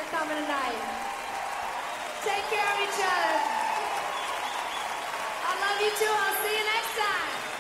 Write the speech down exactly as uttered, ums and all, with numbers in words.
for coming tonight. Take care of each other. I love you too. I'll see you next time.